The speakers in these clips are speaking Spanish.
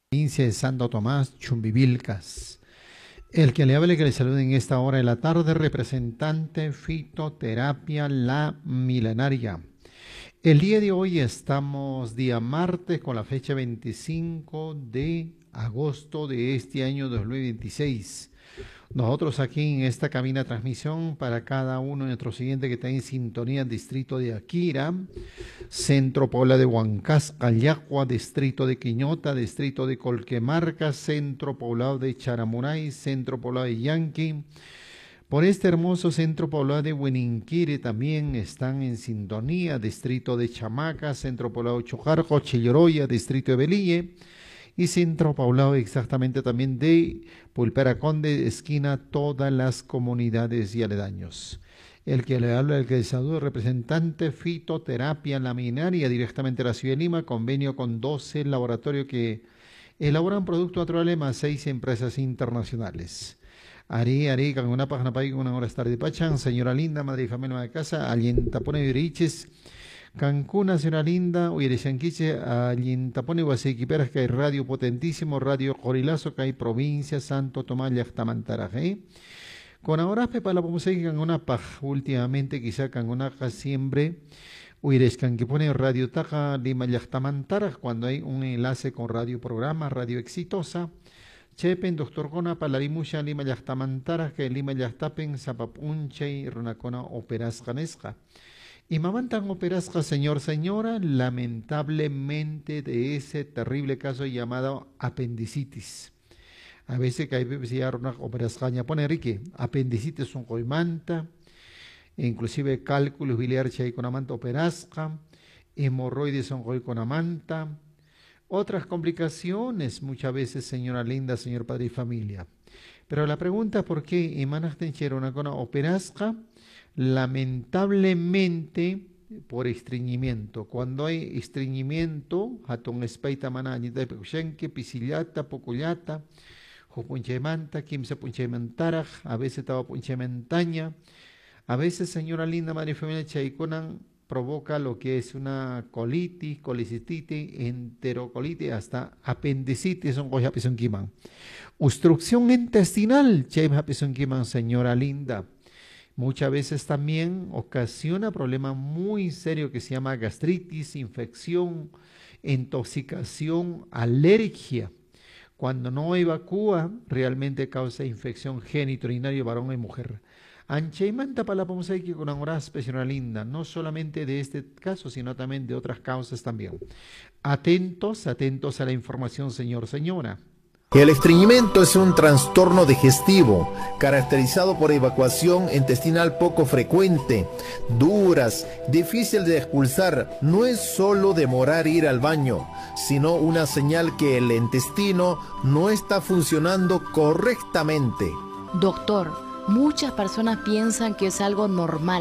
provincia de Santo Tomás, Chumbivilcas. El que le hable, que le salude en esta hora de la tarde, representante Fitoterapia La Milenaria. El día de hoy estamos día martes con la fecha 25 de agosto de este año 2026. Nosotros aquí en esta cabina de transmisión para cada uno de nuestros siguientes que está en sintonía, distrito de Aquira, centro poblado de Huancasca, Yacua, distrito de Quiñota, distrito de Colquemarca, centro poblado de Charamuray, centro poblado de Yanqui. Por este hermoso centro poblado de Hueninquire también están en sintonía, distrito de Chamaca, centro poblado de Chojarco, Chilloroya, distrito de Belille, y centro poblado exactamente también de Pulperaconde, esquina todas las comunidades y aledaños. El que le habla, el que le saluda, representante Fitoterapia La Milenaria, directamente de la ciudad de Lima, convenio con 12 laboratorios que elaboran productos naturales más 6 empresas internacionales. Ari, con una página para con una hora tarde pachan, señora linda, madre y familia de casa, alientapone viriches, Cancún, señora linda, Uyereshanquiche, alientapone guasequiperas que hay radio potentísimo, radio Corilazo, que hay provincia, Santo Tomás, Yactamantaraje. Con ahora para la pomos que una paj últimamente quizá con una siempre Uyerescan que pone radio Taja Lima Yactamantara cuando hay un enlace con radio programa, radio exitosa. Chepen, doctor Gona, Palarimusha, Lima Yactamantara, que Lima Yactapen, Zapapunche y Runacona Operascanesca. Y mamantan operasca, señora, lamentablemente de ese terrible caso llamado apendicitis. A veces que hay una operascaña, pone Enrique, apendicitis son coimanta, inclusive cálculos biliares hay con amanta operasca, hemorroides son con amanta, otras complicaciones muchas veces, señora linda, señor padre y familia. Pero la pregunta, ¿por qué emanas tenchero una cona operasca? Lamentablemente por estreñimiento. Cuando hay estreñimiento, hatun espaita manañita pecuchenque, pisillata, pocullata, jupunchemanta, kimse punchementaraj, a veces estaba punchementaña, a veces, señora linda, madre familia, chaiconan provoca lo que es una colitis, colicititis, enterocolitis, hasta apendicitis, son cosas quiman. Obstrucción intestinal, quiman, señora linda. Muchas veces también ocasiona problemas muy serios que se llama gastritis, infección, intoxicación, alergia. Cuando no evacúa, realmente causa infección genitourinaria varón y mujer. Anchaimanta para la pomosaique con una especial linda, no solamente de este caso, sino también de otras causas también. Atentos a la información, señora. El estreñimiento es un trastorno digestivo caracterizado por evacuación intestinal poco frecuente, duras, difícil de expulsar. No es solo demorar ir al baño, sino una señal que el intestino no está funcionando correctamente. Doctor, muchas personas piensan que es algo normal,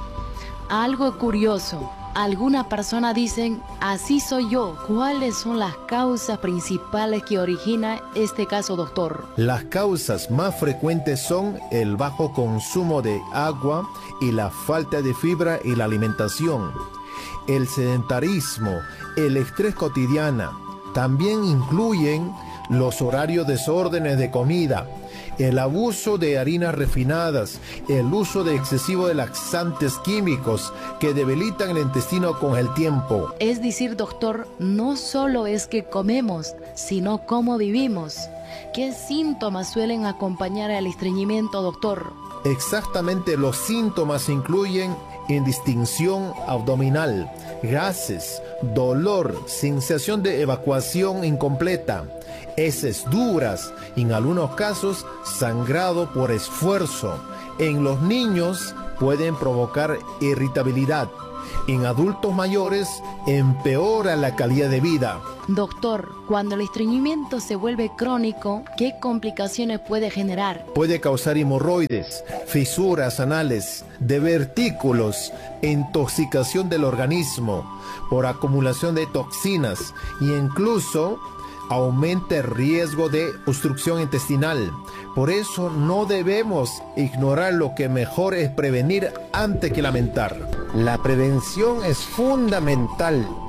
algo curioso. Algunas personas dicen, así soy yo. ¿Cuáles son las causas principales que originan este caso, doctor? Las causas más frecuentes son el bajo consumo de agua y la falta de fibra y la alimentación, el sedentarismo, el estrés cotidiano. También incluyen los horarios desórdenes de comida, el abuso de harinas refinadas, el uso de excesivo de laxantes químicos que debilitan el intestino con el tiempo. Es decir, doctor, no solo es que comemos, sino cómo vivimos. ¿Qué síntomas suelen acompañar al estreñimiento, doctor? Exactamente, los síntomas incluyen indistinción abdominal, gases, dolor, sensación de evacuación incompleta, heces duras, en algunos casos sangrado por esfuerzo. En los niños pueden provocar irritabilidad. En adultos mayores empeora la calidad de vida. Doctor, cuando el estreñimiento se vuelve crónico, ¿qué complicaciones puede generar? Puede causar hemorroides, fisuras anales, divertículos, intoxicación del organismo por acumulación de toxinas e incluso aumenta el riesgo de obstrucción intestinal. Por eso no debemos ignorar lo que mejor es prevenir antes que lamentar. La prevención es fundamental.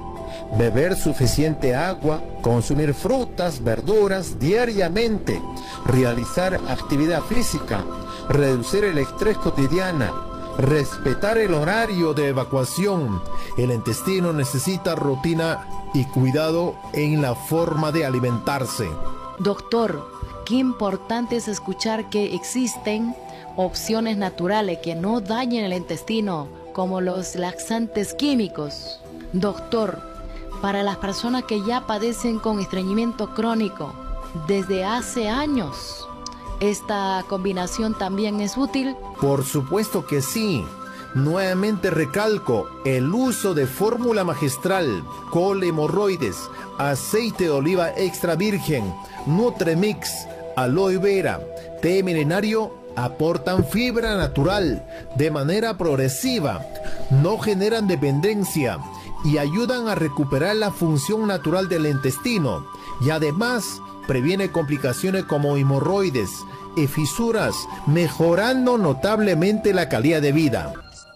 beber suficiente agua, consumir frutas, verduras diariamente, realizar actividad física, reducir el estrés cotidiano, respetar el horario de evacuación. El intestino necesita rutina y cuidado en la forma de alimentarse. Doctor, qué importante es escuchar que existen opciones naturales que no dañen el intestino, como los laxantes químicos. Doctor, para las personas que ya padecen con estreñimiento crónico desde hace años, ¿esta combinación también es útil? Por supuesto que sí. Nuevamente recalco el uso de fórmula magistral, col hemorroides, aceite de oliva extra virgen, Nutremix, aloe vera, té milenario aportan fibra natural de manera progresiva, no generan dependencia y ayudan a recuperar la función natural del intestino, y además previene complicaciones como hemorroides y fisuras, mejorando notablemente la calidad de vida.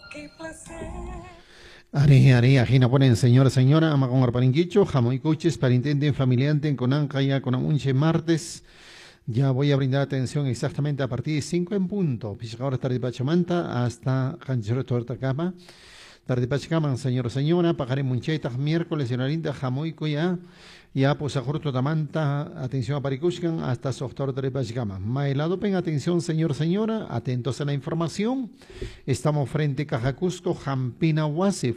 Ari, ajina ponen señora, ama con arparinquicho, jamoy coches, parintente, familiante, con ancaya, con amunche, martes. Ya voy a brindar atención exactamente a partir de 5 en punto. Ahora tarde Pachamanta hasta Canchero Torta Cama. Tarde Pachacaman, señora, pagaré munchetas, miércoles, señora linda, jamoico ya pues a corto tamanta, atención a Paricushkan, hasta Softor de Pachacama. Maelado, pen atención, señora, atentos a la información. Estamos frente a Cajacusco, Jampinahuasi,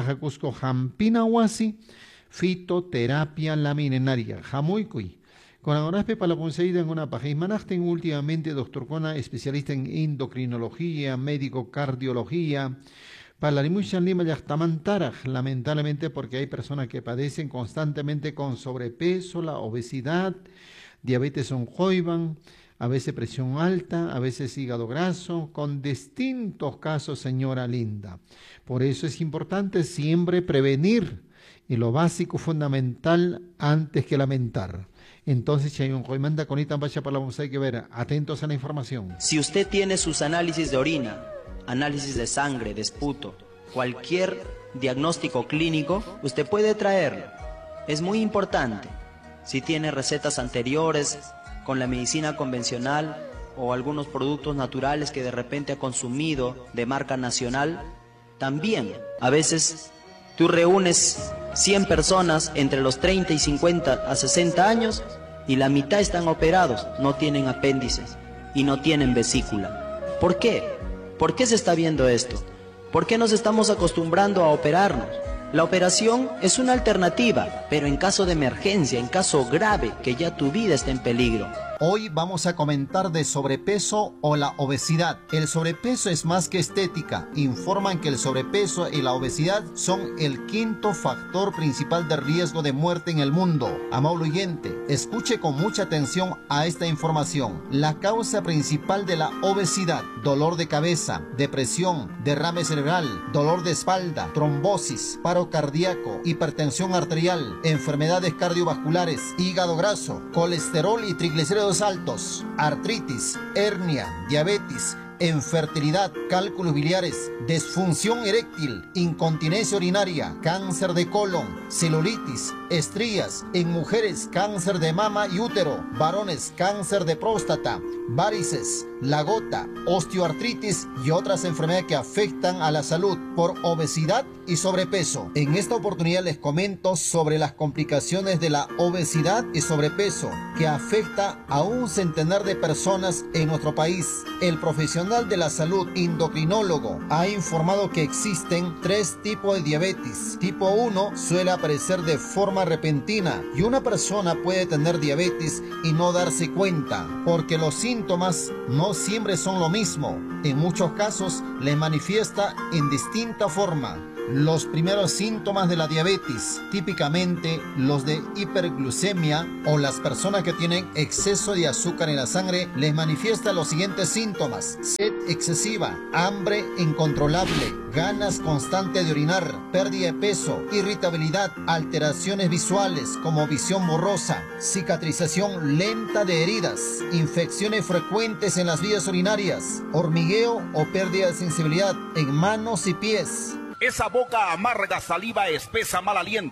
fitoterapia la milenaria, jamoicui. Con ahora para la conseguida en una paja y manajten últimamente doctor Cona, especialista en endocrinología, médico cardiología, para la limushan lima yachtamantaraj, lamentablemente porque hay personas que padecen constantemente con sobrepeso, la obesidad, diabetes oncoiban, a veces presión alta, a veces hígado graso, con distintos casos, señora linda. Por eso es importante siempre prevenir, y lo básico fundamental antes que lamentar. Entonces, si hay un coimanda con ita vaya para la vamos a que ver, atentos a la información. Si usted tiene sus análisis de orina, análisis de sangre, de esputo, cualquier diagnóstico clínico, usted puede traerlo. Es muy importante. Si tiene recetas anteriores con la medicina convencional o algunos productos naturales que de repente ha consumido de marca nacional, también. A veces tú reúnes 100 personas entre los 30 y 50 a 60 años y la mitad están operados, no tienen apéndices y no tienen vesícula. ¿Por qué? ¿Por qué se está viendo esto? ¿Por qué nos estamos acostumbrando a operarnos? La operación es una alternativa, pero en caso de emergencia, en caso grave, que ya tu vida está en peligro. Hoy vamos a comentar de sobrepeso o la obesidad. El sobrepeso es más que estética. Informan que el sobrepeso y la obesidad son el quinto factor principal de riesgo de muerte en el mundo. Amable oyente, escuche con mucha atención a esta información. La causa principal de la obesidad: dolor de cabeza, depresión, derrame cerebral, dolor de espalda, trombosis, paro cardíaco, hipertensión arterial, enfermedades cardiovasculares, hígado graso, colesterol y triglicéridos altos, artritis, hernia, diabetes, infertilidad, cálculos biliares, disfunción eréctil, incontinencia urinaria, cáncer de colon, celulitis, estrías, en mujeres cáncer de mama y útero, varones cáncer de próstata, varices, la gota, osteoartritis y otras enfermedades que afectan a la salud por obesidad y sobrepeso. En esta oportunidad les comento sobre las complicaciones de la obesidad y sobrepeso que afecta a un centenar de personas en nuestro país. El profesional de la salud endocrinólogo ha informado que existen 3 tipos de diabetes. Tipo 1 suele aparecer de forma repentina y una persona puede tener diabetes y no darse cuenta porque los síntomas no siempre son lo mismo. En muchos casos le manifiesta en distinta forma. Los primeros síntomas de la diabetes, típicamente los de hiperglucemia o las personas que tienen exceso de azúcar en la sangre, les manifiesta los siguientes síntomas: sed excesiva, hambre incontrolable, ganas constantes de orinar, pérdida de peso, irritabilidad, alteraciones visuales como visión borrosa, cicatrización lenta de heridas, infecciones frecuentes en las vías urinarias, hormigueo o pérdida de sensibilidad en manos y pies. Esa boca amarga, saliva espesa, mal aliento.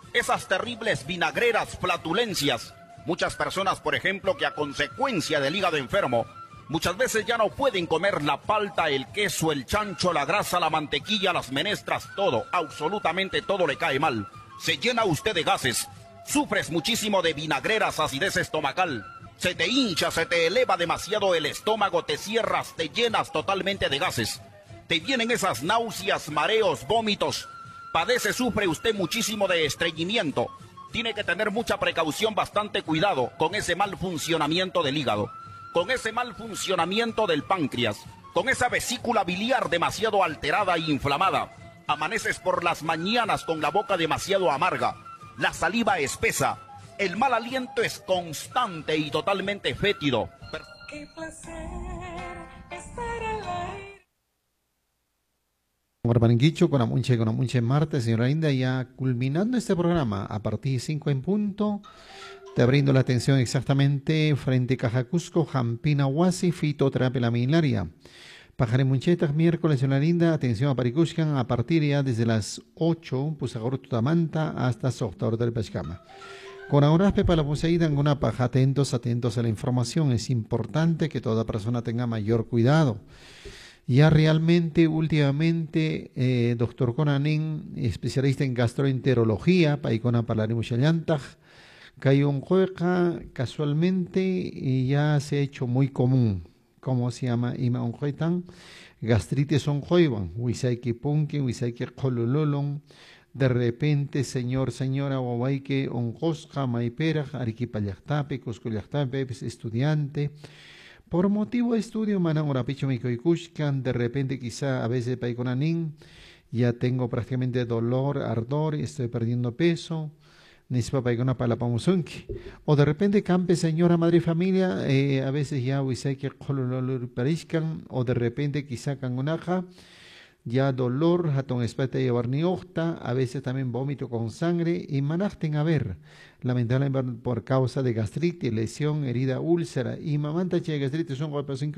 esas terribles vinagreras, flatulencias. Muchas personas, por ejemplo, que a consecuencia del hígado enfermo, muchas veces ya no pueden comer la palta, el queso, el chancho, la grasa, la mantequilla, las menestras, todo, absolutamente todo le cae mal. Se llena usted de gases, sufres muchísimo de vinagreras, acidez estomacal, se te hincha, se te eleva demasiado el estómago, te cierras, te llenas totalmente de gases. Te vienen esas náuseas, mareos, vómitos. Padece, sufre usted muchísimo de estreñimiento. Tiene que tener mucha precaución, bastante cuidado con ese mal funcionamiento del hígado, con ese mal funcionamiento del páncreas, con esa vesícula biliar demasiado alterada e inflamada. Amaneces por las mañanas con la boca demasiado amarga, la saliva espesa, el mal aliento es constante y totalmente fétido. Qué placer estar al aire. Barbanguicho con Amunche martes, señora Linda, ya culminando este programa a partir de 5 en punto, te brindo la atención exactamente frente a Cajacusco, Jampina Huasi, fitoterapia laminaria. Pajaremunchetas, miércoles, señora Linda, atención a Paricushkan, a partir ya desde las 8, Pusagor Tutamanta, hasta Soctor del Pescama. Con ahora para la poseída en una paja, atentos a la información, es importante que toda persona tenga mayor cuidado. Ya realmente, últimamente, doctor Conanin, especialista en gastroenterología, paikona palarimushayantaj, Cayón Jueca, casualmente ya se ha hecho muy común. ¿Cómo se llama? Ima onjoitan, gastritis onjoiban, huisaiki punkin, huisaiki kolololon, de repente, señora, guaguayque, onjosja, maiperaj, ariquipayactape, cuscoyactape, estudiante. Por motivo de estudio, manan orapicho micoicushkan, de repente quizá a veces paiconanin, ya tengo prácticamente dolor, ardor, estoy perdiendo peso, necesito paicona para la pamusunki. O de repente campe señora, madre y familia, a veces ya huisai que cololor parishkan, o de repente quizá cangunaja, ya dolor, hatón espata y barniocta, a veces también vómito con sangre, y manajten a ver, lamentablemente por causa de gastritis, lesión, herida, úlcera, y mamantache de gastritis son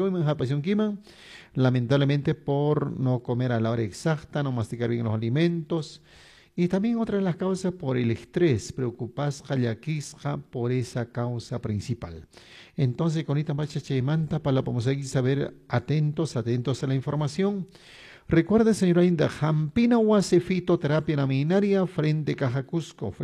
lamentablemente por no comer a la hora exacta, no masticar bien los alimentos, y también otra de las causas por el estrés, preocupas, jayaquisja, por esa causa principal. Entonces, con esta machache y manta, para la podemos seguir saber, atentos a la información. Recuerda, señora Inda, Jampina Huase fitoterapia laminaria frente Cajacusco.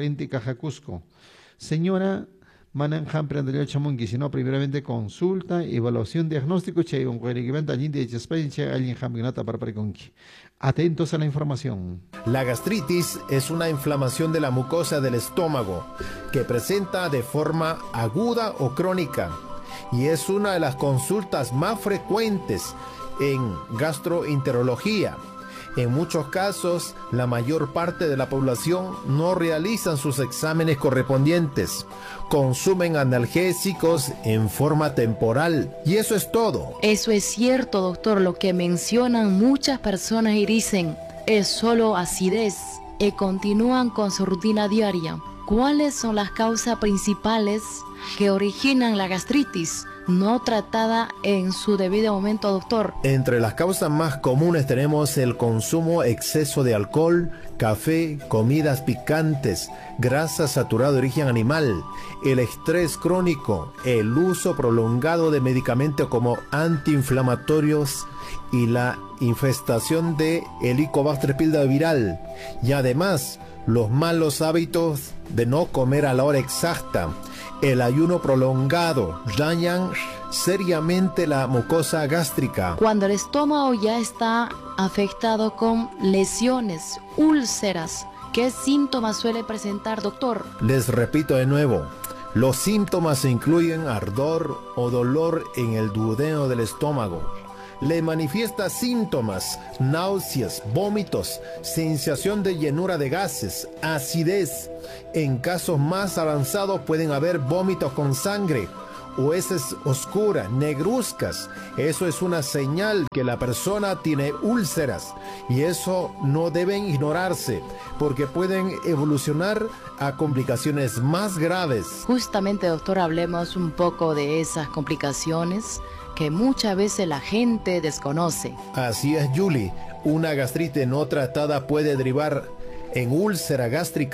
Señora, manan Jampre Andrea Chamungi, si no, primeramente consulta, evaluación, diagnóstico, che, un cueriguimento, allí de experiencia, alguien Jampinata para preconqui. Atentos a la información. La gastritis es una inflamación de la mucosa del estómago que presenta de forma aguda o crónica y es una de las consultas más frecuentes en gastroenterología. En muchos casos, la mayor parte de la población no realizan sus exámenes correspondientes, consumen analgésicos en forma temporal y eso es todo. Eso es cierto, doctor, lo que mencionan muchas personas y dicen, es solo acidez, y continúan con su rutina diaria. ¿Cuáles son las causas principales que originan la gastritis no tratada en su debido momento, doctor? Entre las causas más comunes tenemos el consumo exceso de alcohol, café, comidas picantes, grasa saturada de origen animal, el estrés crónico, el uso prolongado de medicamentos como antiinflamatorios y la infestación de Helicobacter pylori viral. Y además, los malos hábitos de no comer a la hora exacta, el ayuno prolongado, dañan seriamente la mucosa gástrica. Cuando el estómago ya está afectado con lesiones, úlceras, ¿qué síntomas suele presentar, doctor? Les repito de nuevo, los síntomas incluyen ardor o dolor en el duodeno del estómago. Le manifiesta síntomas, náuseas, vómitos, sensación de llenura de gases, acidez. En casos más avanzados pueden haber vómitos con sangre o heces oscuras, negruzcas. Eso es una señal que la persona tiene úlceras y eso no deben ignorarse porque pueden evolucionar a complicaciones más graves. Justamente, doctor, hablemos un poco de esas complicaciones que muchas veces la gente desconoce. Así es, Julie. Una gastritis no tratada puede derivar en úlcera gástrica,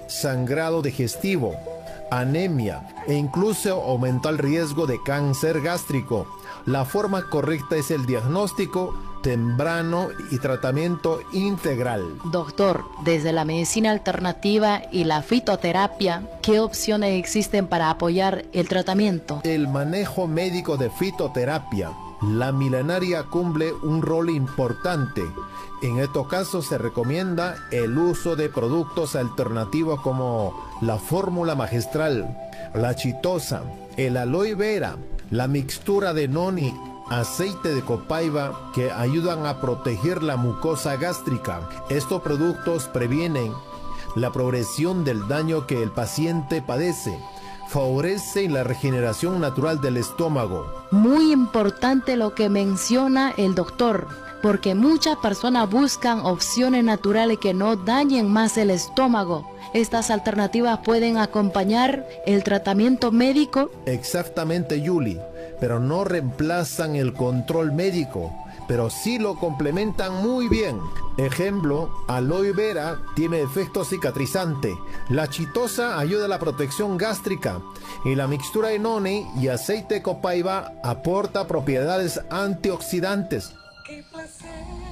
sangrado digestivo, anemia e incluso aumenta el riesgo de cáncer gástrico. La forma correcta es el diagnóstico temprano y tratamiento integral. Doctor, desde la medicina alternativa y la fitoterapia, ¿qué opciones existen para apoyar el tratamiento? El manejo médico de fitoterapia. La milenaria cumple un rol importante. En estos casos se recomienda el uso de productos alternativos como la fórmula magistral, la chitosa, el aloe vera, la mixtura de noni, aceite de copaiba, que ayudan a proteger la mucosa gástrica. Estos productos previenen la progresión del daño que el paciente padece. Favorece la regeneración natural del estómago. Muy importante lo que menciona el doctor, porque muchas personas buscan opciones naturales que no dañen más el estómago. ¿Estas alternativas pueden acompañar el tratamiento médico? Exactamente, Yuli, pero no reemplazan el control médico, pero sí lo complementan muy bien. Ejemplo, aloe vera tiene efecto cicatrizante, la chitosa ayuda a la protección gástrica y la mixtura de noni y aceite de copaiba aporta propiedades antioxidantes. qué placer.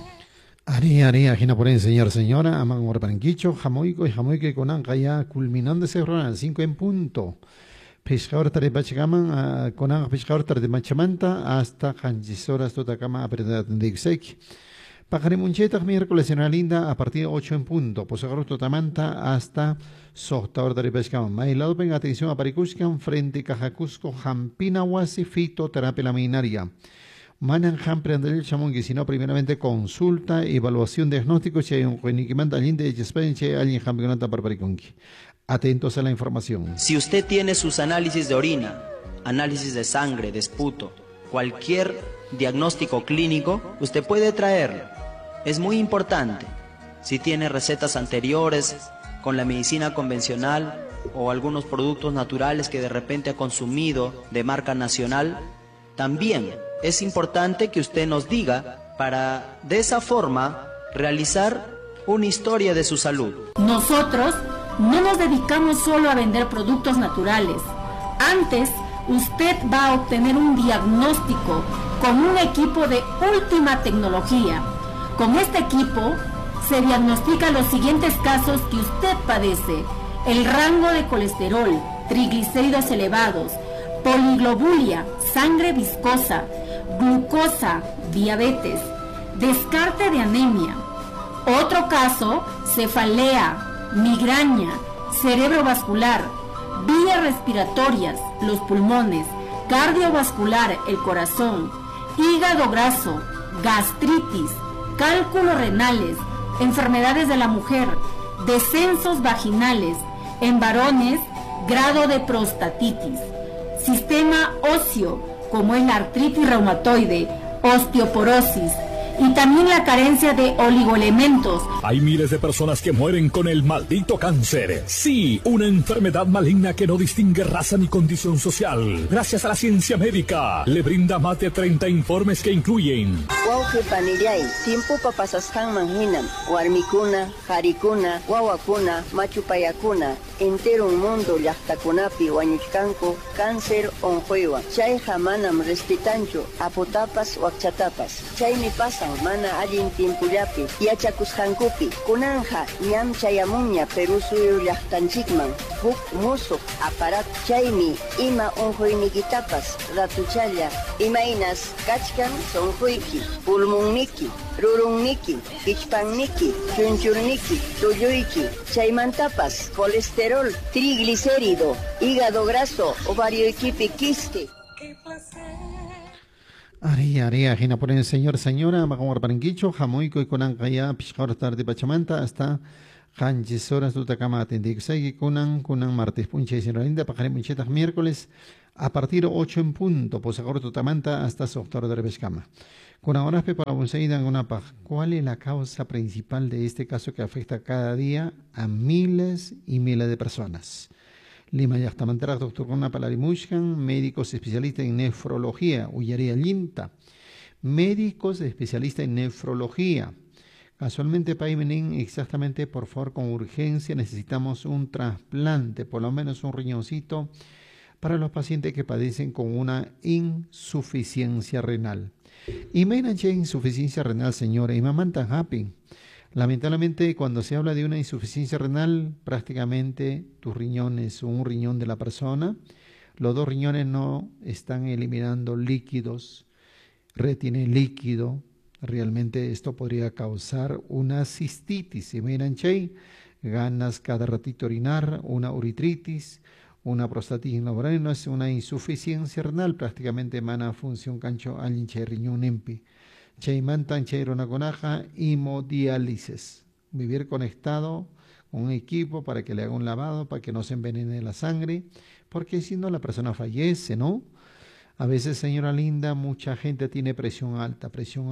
Ari, ajena por enseñar, señora, aman barbanquicho, jamoico y jamoique con anca ya culminando ese jornal, 5 en punto. Pescador tare bachigaman, con anca pescador tare de machamanta, hasta janchisoras toda cama a perder de Ixek. Pajarimuncheta, miércoles en la linda, a partir de 8 en punto. Posagaro totamanta hasta Sohtador tare pescaman. Mailado, pen atención a Paricuscan, frente Cajacusco, Jampinahuasi, fitoterapia laminaria. Manan Hampre André Chamón, que si no, primeramente consulta, evaluación, diagnóstico, si hay un cueniquimanta linde de Chespenche, alguien campeonata para Pariconqui. Atentos a la información. Si usted tiene sus análisis de orina, análisis de sangre, de esputo, cualquier diagnóstico clínico, usted puede traerlo. Es muy importante. Si tiene recetas anteriores con la medicina convencional o algunos productos naturales que de repente ha consumido de marca nacional, también es importante que usted nos diga para de esa forma realizar una historia de su salud. Nosotros no nos dedicamos solo a vender productos naturales. Antes, usted va a obtener un diagnóstico con un equipo de última tecnología. Con este equipo se diagnostican los siguientes casos que usted padece: el rango de colesterol, triglicéridos elevados, poliglobulia, sangre viscosa, glucosa, diabetes, descarte de anemia. Otro caso, cefalea, migraña, cerebrovascular, vías respiratorias, los pulmones, cardiovascular, el corazón, hígado graso, gastritis, cálculos renales, enfermedades de la mujer, descensos vaginales, en varones, grado de prostatitis, sistema óseo, como es la artritis reumatoide, osteoporosis, y también la carencia de oligoelementos. Hay miles de personas que mueren con el maldito cáncer. Sí, una enfermedad maligna que no distingue raza ni condición social. Gracias a la ciencia médica, le brinda más de 30 informes que incluyen Wauke panillay, tiempo papasaskan manhinan, warmikuna, harikuna, wawakuna, machupayakuna, entero un mundo llaqtakunapi wañuchkanku, cáncer onjuewa. Chay manam respetancho, apotapas wakchatapas. Chaymi pasan mana allin timpullapi, yachakusqankupi. Kunanja, ñam chayamuña Perú suyo llaqtanchikman, huk musuq aparat. Chaymi ima onjuenikitapas, ratuchalla, imainas kachkan sonjuiki. Pulmunniki, rurunniki, pichpanniki, chunchurniki, tuyuyki, chaymantapas, colesterol, triglicérido, hígado graso, ovarioikipi quiste. Qué placer. Ari, ajena por el señora, Magamor Paranquicho, Jamoico y Conancaya, Piscar tarde Pachamanta, hasta Janchis horas Tutacama, Atendixay, Kunan, martes, Punche y Sierralinda, Pajaré Munchetas, miércoles, a partir de 8 en punto, Posagor Tutamanta, hasta Soctor de Rebescama. Con ahora para Bonseida en una paz. ¿Cuál es la causa principal de este caso que afecta cada día a miles y miles de personas? Lima Yachtamantara, doctor Gona Palarimushkan, médicos especialistas en nefrología, Ullaría Linta, médicos especialistas en nefrología, Casualmente, Paimenín, exactamente, por favor, con urgencia necesitamos un trasplante, por lo menos un riñoncito, para los pacientes que padecen con una insuficiencia renal. Y me insuficiencia renal, señora, y mamá tan happy. Lamentablemente, cuando se habla de una insuficiencia renal, prácticamente tus riñones o un riñón de la persona, los dos riñones no están eliminando líquidos, retienen líquido. Realmente esto podría causar una cistitis. Si miran, ganas cada ratito orinar, una uretritis, una prostatitis laboral, no es una insuficiencia renal, prácticamente emana función cancho alguien riñón empi. Mantan una conaja, hemodiálisis. Vivir conectado con un equipo para que le haga un lavado, para que no se envenene la sangre, porque si no la persona fallece, ¿no? A veces, señora linda, mucha gente tiene presión alta,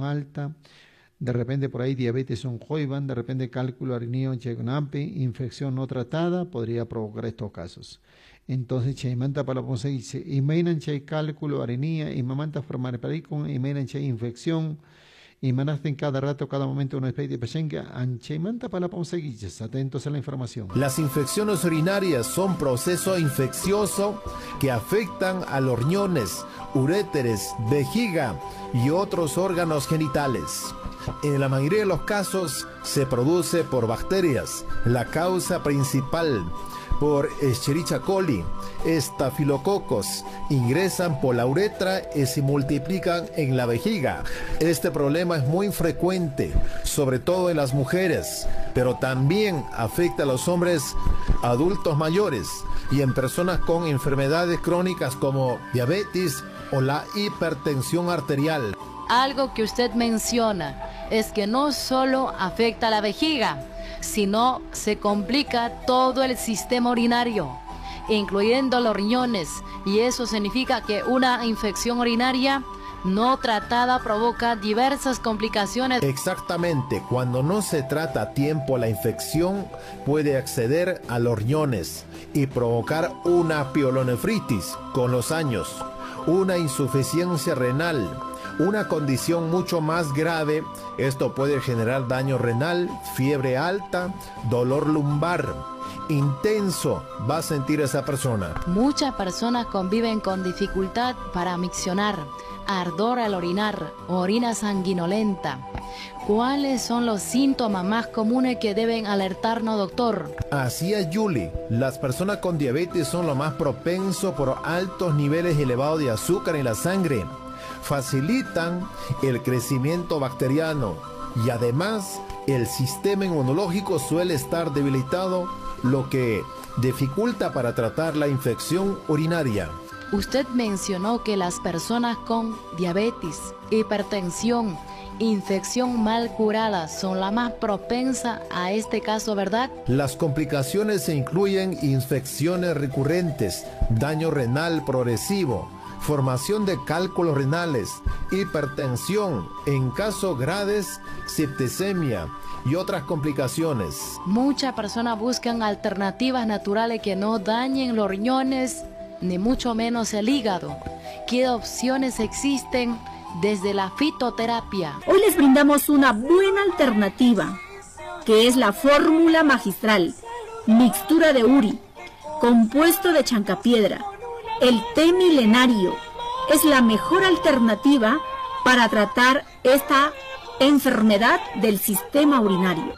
de repente por ahí diabetes oncoiban, de repente cálculo arenio chegonampe, infección no tratada, podría provocar estos casos. Entonces, chaimanta para la dice, imainan chay cálculo arenía, y mamanta formar con imainan chay infección, y manasten cada rato, cada momento una especie de pesenga, anchaimanta para la atentos a la información. Las infecciones urinarias son proceso infeccioso que afectan a los riñones, uréteres, vejiga y otros órganos genitales. En la mayoría de los casos se produce por bacterias. La causa principal por Escherichia coli, estafilococos, ingresan por la uretra y se multiplican en la vejiga. Este problema es muy frecuente, sobre todo en las mujeres, pero también afecta a los hombres adultos mayores y en personas con enfermedades crónicas como diabetes o la hipertensión arterial. Algo que usted menciona es que no solo afecta a la vejiga, sino se complica todo el sistema urinario, incluyendo los riñones, y eso significa que una infección urinaria no tratada provoca diversas complicaciones. Exactamente, cuando no se trata a tiempo la infección puede acceder a los riñones y provocar una pielonefritis con los años, una insuficiencia renal, una condición mucho más grave. Esto puede generar daño renal, fiebre alta, dolor lumbar intenso va a sentir esa persona. Muchas personas conviven con dificultad para miccionar, ardor al orinar, orina sanguinolenta. ¿Cuáles son los síntomas más comunes que deben alertarnos, doctor? Así es, Julie. Las personas con diabetes son lo más propenso por altos niveles elevados de azúcar en la sangre. Facilitan el crecimiento bacteriano y además el sistema inmunológico suele estar debilitado, lo que dificulta para tratar la infección urinaria. Usted mencionó que las personas con diabetes, hipertensión, infección mal curada son las más propensas a este caso, ¿verdad? Las complicaciones incluyen infecciones recurrentes, daño renal progresivo, formación de cálculos renales, hipertensión, en casos graves, septicemia y otras complicaciones. Muchas personas buscan alternativas naturales que no dañen los riñones, ni mucho menos el hígado. ¿Qué opciones existen desde la fitoterapia? Hoy les brindamos una buena alternativa, que es la fórmula magistral, mixtura de uri, compuesto de chancapiedra. El té milenario es la mejor alternativa para tratar esta enfermedad del sistema urinario.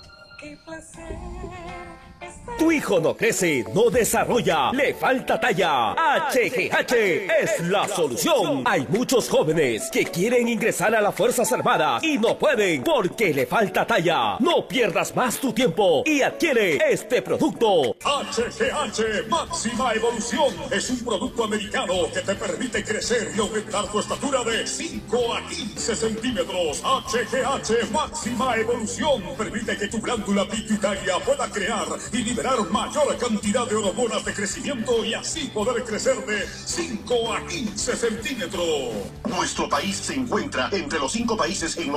Tu hijo no crece, no desarrolla, le falta talla. HGH es la solución. Hay muchos jóvenes que quieren ingresar a las Fuerzas Armadas y no pueden porque le falta talla. No pierdas más tu tiempo y adquiere este producto. HGH Máxima Evolución es un producto americano que te permite crecer y aumentar tu estatura de 5 a 15 centímetros. HGH Máxima Evolución permite que tu glándula pituitaria pueda crear y liberar mayor cantidad de hormonas de crecimiento y así poder crecer de 5 a 15 centímetros. Nuestro país se encuentra entre los 5 países en los que existe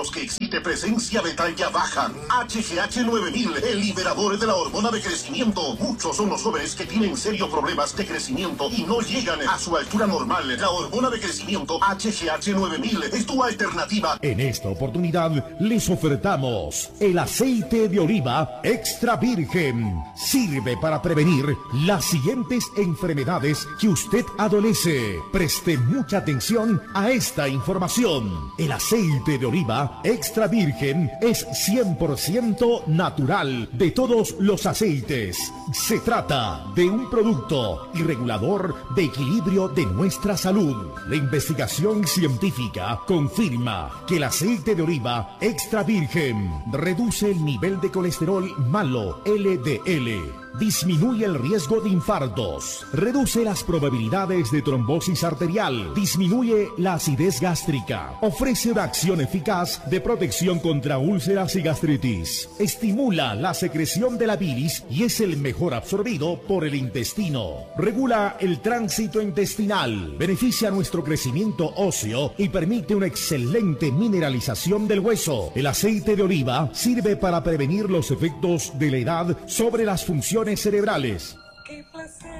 permite presencia de talla baja. HGH 9000, el liberador de la hormona de crecimiento. Muchos son los jóvenes que tienen serios problemas de crecimiento y no llegan a su altura normal. La hormona de crecimiento HGH 9000 es tu alternativa. En esta oportunidad les ofertamos el aceite de oliva extra virgen. Sirve para prevenir las siguientes enfermedades que usted adolece. Preste mucha atención a esta información. El aceite de oliva extra virgen es 100% natural de todos los aceites. Se trata de un producto y regulador de equilibrio de nuestra salud. La investigación científica confirma que el aceite de oliva extra virgen reduce el nivel de colesterol malo, LDL, disminuye el riesgo de infartos, reduce las probabilidades de trombosis arterial, disminuye la acidez gástrica, ofrece una acción eficaz de protección contra úlceras y gastritis, estimula la secreción de la bilis y es el mejor absorbido por el intestino, regula el tránsito intestinal, beneficia nuestro crecimiento óseo y permite una excelente mineralización del hueso. El aceite de oliva sirve para prevenir los efectos de la edad sobre las funciones cerebrales. Qué placer.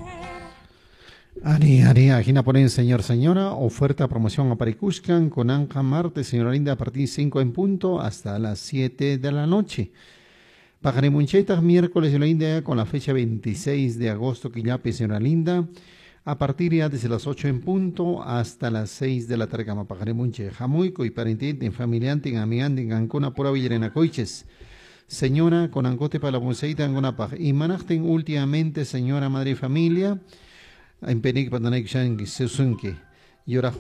Ari, Agina ponen señora, oferta, promoción a Paricuscan con Anja martes, señora linda, a partir de 5 en punto hasta las 7 de la noche. Pajaremunchetas, miércoles, señora linda, con la fecha 26 de agosto, Quillape, señora linda, a partir ya desde las 8 en punto hasta las 6 de la tarde, Pajaremunche, Jamuico y parentente, familiante, en amigante, en Ancona, pura Villarena, Coiches. Señora, con angote para la bonseita, Ancona, Paj. Y manajten últimamente, señora madre y familia, en Penic Patanek Shank Sesunke. Y ahora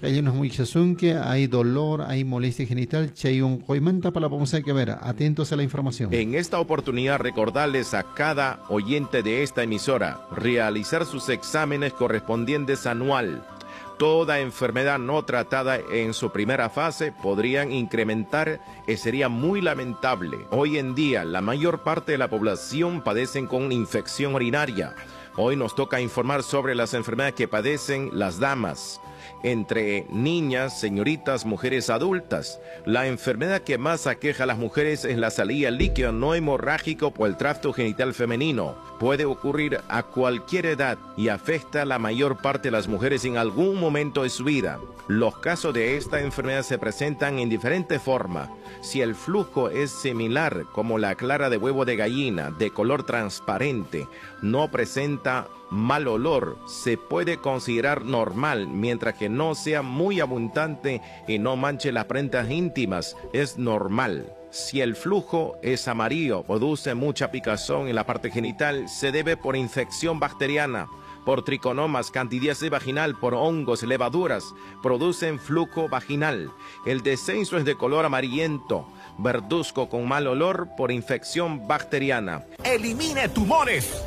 hay dolor, hay molestia genital, chayun joimanta para la bonseita que ver. Atentos a la información. En esta oportunidad recordarles a cada oyente de esta emisora realizar sus exámenes correspondientes anual. Toda enfermedad no tratada en su primera fase podrían incrementar y sería muy lamentable. Hoy en día la mayor parte de la población padecen con infección urinaria. Hoy nos toca informar sobre las enfermedades que padecen las damas, entre niñas, señoritas, mujeres adultas. La enfermedad que más aqueja a las mujeres es la salida líquido no hemorrágico por el tracto genital femenino. Puede ocurrir a cualquier edad y afecta a la mayor parte de las mujeres en algún momento de su vida. Los casos de esta enfermedad se presentan en diferentes formas. Si el flujo es similar, como la clara de huevo de gallina, de color transparente, no presenta mal olor, se puede considerar normal, mientras que no sea muy abundante y no manche las prendas íntimas, es normal. Si el flujo es amarillo, produce mucha picazón en la parte genital, se debe por infección bacteriana, por triconomas, candidiasis vaginal, por hongos, levaduras, producen flujo vaginal. El descenso es de color amarillento, verduzco con mal olor por infección bacteriana. Elimine tumores,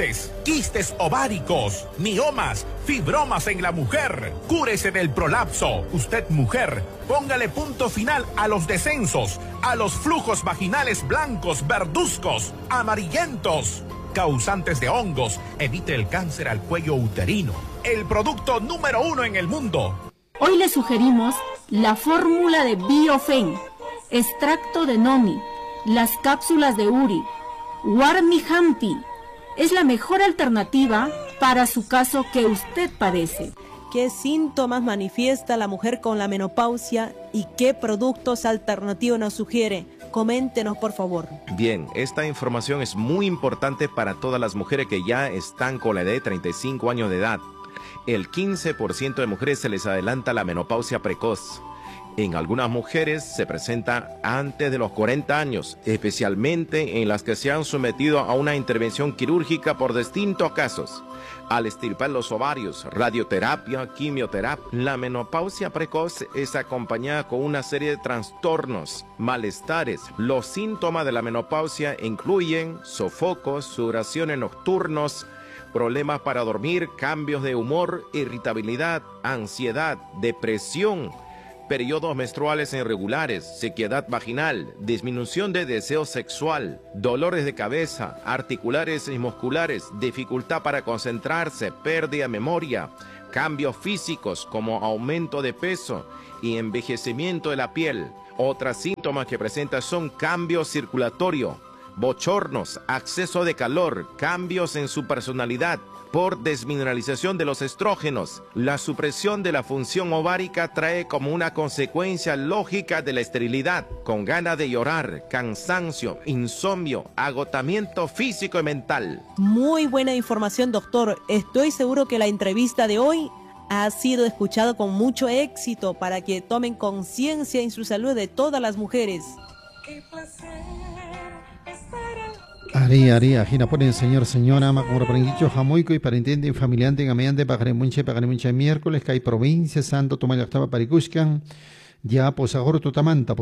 quistes ováricos, miomas, fibromas en la mujer. Cúrese del prolapso. Usted, mujer, póngale punto final a los descensos, a los flujos vaginales blancos, verduzcos, amarillentos, causantes de hongos. Evite el cáncer al cuello uterino. El producto número 1 en el mundo. Hoy le sugerimos la fórmula de Biofen, extracto de Nomi, las cápsulas de Uri, Warmihampi. Es la mejor alternativa para su caso que usted padece. ¿Qué síntomas manifiesta la mujer con la menopausia y qué productos alternativos nos sugiere? Coméntenos, por favor. Bien, esta información es muy importante para todas las mujeres que ya están con la edad de 35 años de edad. El 15% de mujeres se les adelanta la menopausia precoz. En algunas mujeres se presenta antes de los 40 años, especialmente en las que se han sometido a una intervención quirúrgica por distintos casos. Al extirpar los ovarios, radioterapia, quimioterapia, la menopausia precoz es acompañada con una serie de trastornos, malestares. Los síntomas de la menopausia incluyen sofocos, sudoraciones nocturnos, problemas para dormir, cambios de humor, irritabilidad, ansiedad, depresión, periodos menstruales irregulares, sequedad vaginal, disminución de deseo sexual, dolores de cabeza, articulares y musculares, dificultad para concentrarse, pérdida de memoria, cambios físicos como aumento de peso y envejecimiento de la piel. Otros síntomas que presenta son cambio circulatorio, bochornos, acceso de calor, cambios en su personalidad por desmineralización de los estrógenos. La supresión de la función ovárica trae como una consecuencia lógica de la esterilidad, con ganas de llorar, cansancio, insomnio, agotamiento físico y mental. Muy buena información, doctor. Estoy seguro que la entrevista de hoy ha sido escuchada con mucho éxito para que tomen conciencia en su salud de todas las mujeres. Qué placer. Aria, Gina ponen señor, señora, macumura para dicho jamoico y para entender familiante, gameante, pagaremunche, miércoles, que hay provincia, santo, toma la octava paricuscan, ya posagoro tutamanta,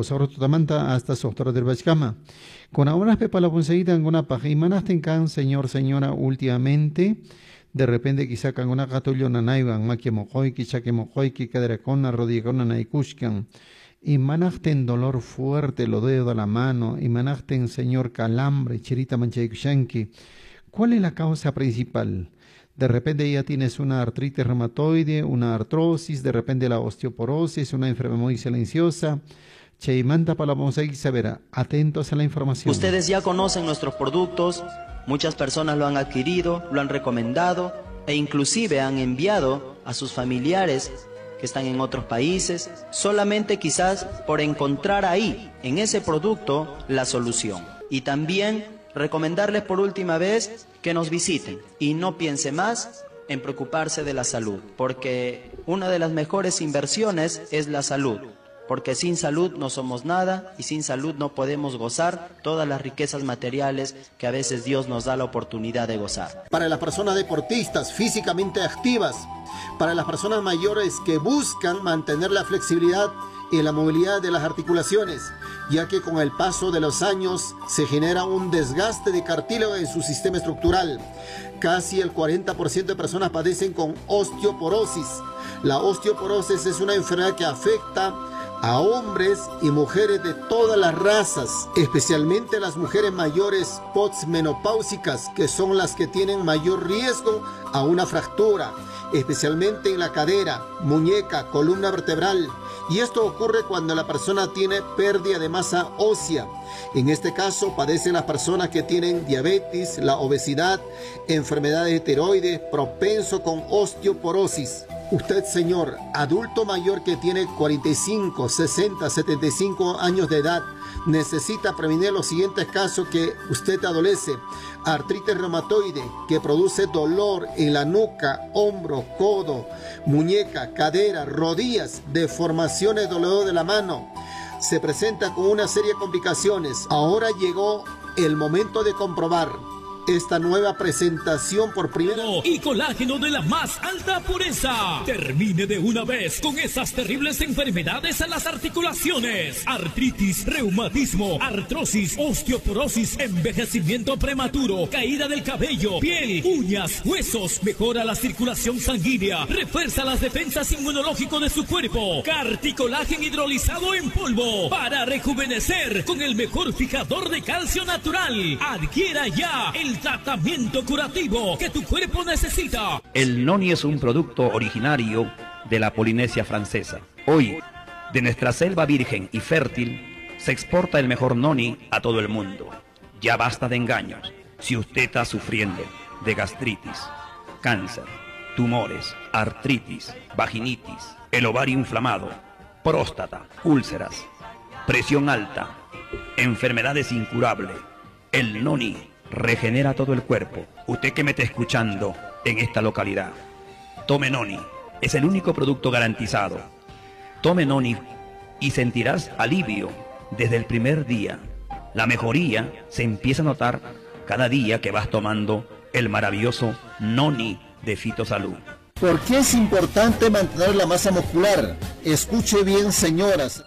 hasta sostora del Bachcama. Con ahora pepa la ponceíta en una paja y manasten can, señor, señora, últimamente, de repente quizá can una catullo nanaiban, maquiemojoiki, chaquemojoiki, caderacona, rodillacona, naicuscan. Y manajten dolor fuerte, lo dedos de la mano, y manajten señor calambre, chirita manchaykushanki. ¿Cuál es la causa principal? De repente ya tienes una artritis reumatoide, una artrosis, de repente la osteoporosis, una enfermedad muy silenciosa. Cheimanta para la saber, atentos a la información. Ustedes ya conocen nuestros productos, muchas personas lo han adquirido, lo han recomendado e inclusive han enviado a sus familiares que están en otros países, solamente quizás por encontrar ahí, en ese producto, la solución. Y también recomendarles por última vez que nos visiten y no piense más en preocuparse de la salud, porque una de las mejores inversiones es la salud, porque sin salud no somos nada y sin salud no podemos gozar todas las riquezas materiales que a veces Dios nos da la oportunidad de gozar. Para las personas deportistas, físicamente activas, para las personas mayores que buscan mantener la flexibilidad y la movilidad de las articulaciones, ya que con el paso de los años se genera un desgaste de cartílago en su sistema estructural. Casi el 40% de personas padecen con osteoporosis. La osteoporosis es una enfermedad que afecta a hombres y mujeres de todas las razas, especialmente las mujeres mayores postmenopáusicas, que son las que tienen mayor riesgo a una fractura, especialmente en la cadera, muñeca, columna vertebral. Y esto ocurre cuando la persona tiene pérdida de masa ósea. En este caso padecen las personas que tienen diabetes, la obesidad, enfermedades de tiroides, propenso con osteoporosis. Usted, señor, adulto mayor que tiene 45, 60, 75 años de edad, necesita prevenir los siguientes casos que usted adolece. Artritis reumatoide, que produce dolor en la nuca, hombro, codo, muñeca, cadera, rodillas, deformaciones, dolor de la mano. Se presenta con una serie de complicaciones. Ahora llegó el momento de comprobar esta nueva presentación por primera vez. Y colágeno de la más alta pureza. Termine de una vez con esas terribles enfermedades a las articulaciones: artritis, reumatismo, artrosis, osteoporosis, envejecimiento prematuro, caída del cabello, piel, uñas, huesos. Mejora la circulación sanguínea, refuerza las defensas inmunológicas de su cuerpo. Carticolágeno hidrolizado en polvo para rejuvenecer con el mejor fijador de calcio natural. Adquiera ya el tratamiento curativo que tu cuerpo necesita. El noni es un producto originario de la Polinesia francesa. Hoy, de nuestra selva virgen y fértil, se exporta el mejor noni a todo el mundo. Ya basta de engaños. Si usted está sufriendo de gastritis, cáncer, tumores, artritis, vaginitis, el ovario inflamado, próstata, úlceras, presión alta, enfermedades incurables, el noni regenera todo el cuerpo. Usted que me está escuchando en esta localidad, tome noni. Es el único producto garantizado. Tome noni y sentirás alivio desde el primer día. La mejoría se empieza a notar cada día que vas tomando el maravilloso noni de Fitosalud. ¿Por qué es importante mantener la masa muscular? Escuche bien, señoras.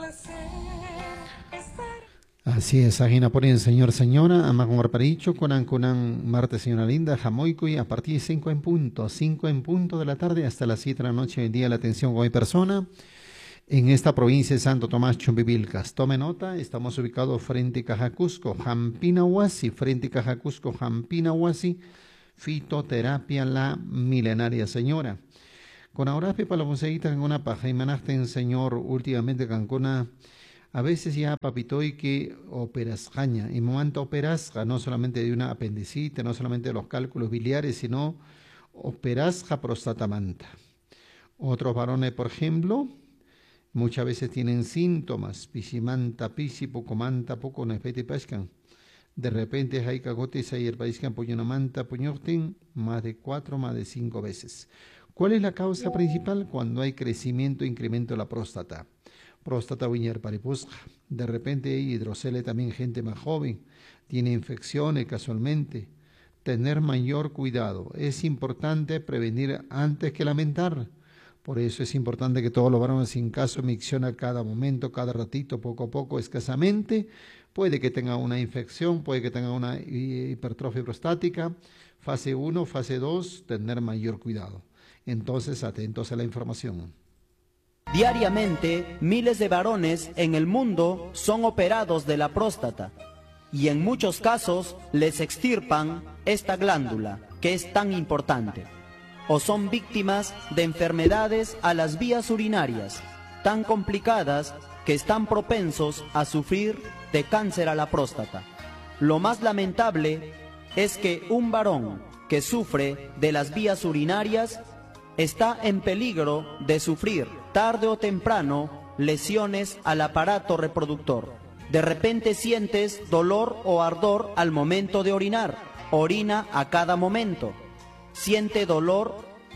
Así es, Agina Porin, señor, señora, ama con Arparicho, Conan, Marte, señora linda, Jamoico, y a partir de 5 en punto de la tarde hasta las 7 de la noche del día, la atención con mi persona, en esta provincia de Santo Tomás, Chumbivilcas. Tome nota, estamos ubicados frente a Cajacusco, Jampinahuasi, Fitoterapia La Milenaria, señora. Con ahora Pepa la Bonseguita en una paja y manasten, señor, últimamente Cancuna, A veces ya papitoy que operas jaña, y momento operas no solamente de una apendicitis, no solamente de los cálculos biliares, sino operasja prostatamanta. Otros varones, por ejemplo, muchas veces tienen síntomas, pisimanta, pisi, pucomanta, puco, nespete pascan. De repente hay cagotes ahí el país que una manta, puñorten, más de 4, más de 5 veces. ¿Cuál es la causa principal? Cuando hay crecimiento e incremento de la próstata. Próstata viñer paripusca. De repente hay hidrocele también gente más joven, tiene infecciones casualmente. Tener mayor cuidado. Es importante prevenir antes que lamentar. Por eso es importante que todos los varones sin caso micción a cada momento, cada ratito, poco a poco, escasamente. Puede que tenga una infección, puede que tenga una hipertrofia prostática. Fase 1, fase 2, tener mayor cuidado. Entonces, atentos a la información. Diariamente, miles de varones en el mundo son operados de la próstata y en muchos casos les extirpan esta glándula que es tan importante, o son víctimas de enfermedades a las vías urinarias tan complicadas que están propensos a sufrir de cáncer a la próstata. Lo más lamentable es que un varón que sufre de las vías urinarias está en peligro de sufrir tarde o temprano lesiones al aparato reproductor. De repente sientes dolor o ardor al momento de orinar. Orina a cada momento. Siente dolor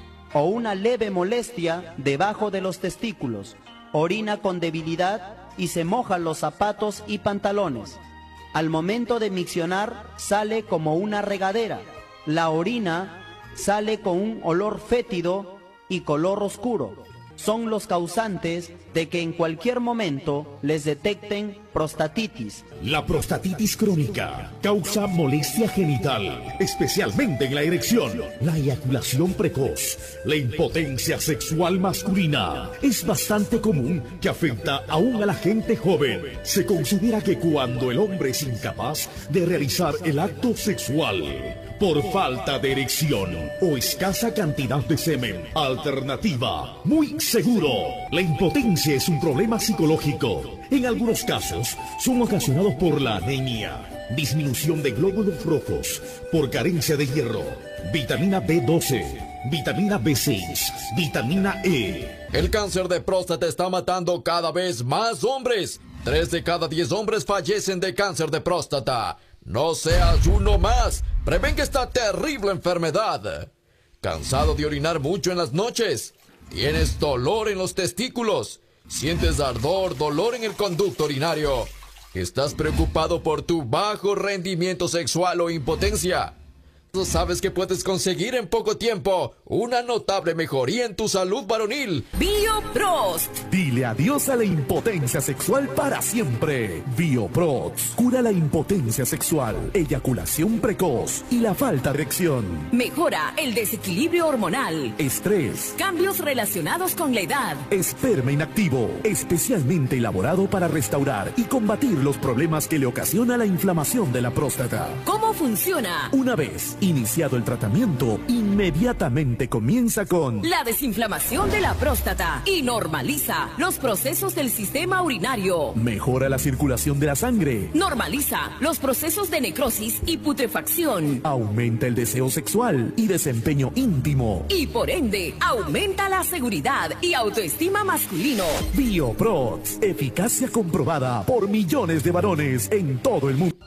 o una leve molestia debajo de los testículos. Orina con debilidad y se mojan los zapatos y pantalones. Al momento de miccionar sale como una regadera. La orina sale con un olor fétido y color oscuro. Son los causantes de que en cualquier momento les detecten prostatitis. La prostatitis crónica causa molestia genital, especialmente en la erección, la eyaculación precoz, la impotencia sexual masculina. Es bastante común que afecta aún a la gente joven. Se considera que cuando el hombre es incapaz de realizar el acto sexual por falta de erección o escasa cantidad de semen, alternativa, muy seguro, la impotencia es un problema psicológico. En algunos casos son ocasionados por la anemia, disminución de glóbulos rojos, por carencia de hierro, vitamina B12, vitamina B6, vitamina E. El cáncer de próstata está matando cada vez más hombres. 3 de cada 10 hombres fallecen de cáncer de próstata. No seas uno más. Prevenga esta terrible enfermedad. ¿Cansado de orinar mucho en las noches? ¿Tienes dolor en los testículos? ¿Sientes ardor, dolor en el conducto urinario? ¿Estás preocupado por tu bajo rendimiento sexual o impotencia? Sabes que puedes conseguir en poco tiempo una notable mejoría en tu salud varonil. BioProst. Dile adiós a la impotencia sexual para siempre. BioProst cura la impotencia sexual, eyaculación precoz y la falta de erección. Mejora el desequilibrio hormonal, estrés, cambios relacionados con la edad. Esperma inactivo, especialmente elaborado para restaurar y combatir los problemas que le ocasiona la inflamación de la próstata. ¿Cómo funciona? Una vez iniciado el tratamiento, inmediatamente comienza con la desinflamación de la próstata y normaliza los procesos del sistema urinario. Mejora la circulación de la sangre. Normaliza los procesos de necrosis y putrefacción. Aumenta el deseo sexual y desempeño íntimo. Y por ende, aumenta la seguridad y autoestima masculino. BioProst, eficacia comprobada por millones de varones en todo el mundo.